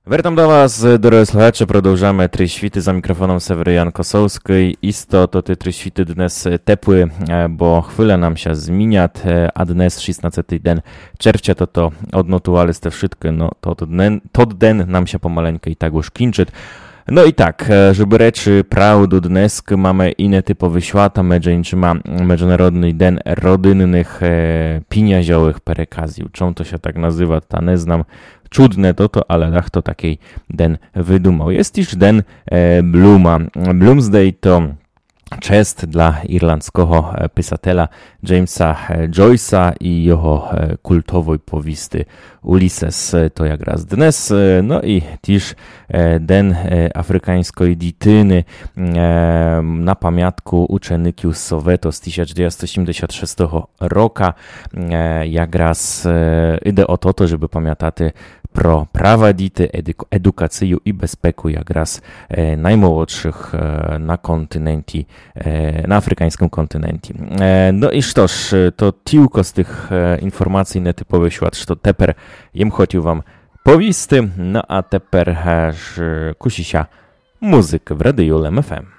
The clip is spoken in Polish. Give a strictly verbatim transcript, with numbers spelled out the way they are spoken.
Witam do Was, drodzy słuchacze, продовжamy три świty za mikrofonem Seweryjan Kosowski. Isto to te три świty dnes tepły, bo chwilę nam się zmienia, a dnes szesnastego den czerwca to to odnotowali ste wszystkie, no to den, to den nam się pomaleńkę i tak już kończy. No i tak, żeby reći prawdu, dnes mamy inne typowe świata, među ma Międzynarodny Den Rodynnych e, Pieniążowych Perekazji. Czemu to się tak nazywa, ta nie znam. Czudne to to, ale tak to takiej den wydumał. Jest też den e, Bluma. Bloomsday to cześć dla irlandzkiego pisatela Jamesa Joyce'a i jego kultowej powisty Ulysses, to jak raz dnes, no i też den afrykańskiej dityny na pamiątku uczeników Soweto z tysiąc dziewięćset osiemdziesiątego szóstego roku, jak raz idę o to, to żeby pamiętać pro prawa dity, edu- edukację i bezpieku, jak raz e, najmłodszych e, na kontynencie, e, na afrykańskim kontynencie. E, no i sztoż, to tylko z tych e, informacji netypowych świat, że teper jem chciał wam powisty, no a teper e, kusi się muzyk w radiu L M F M.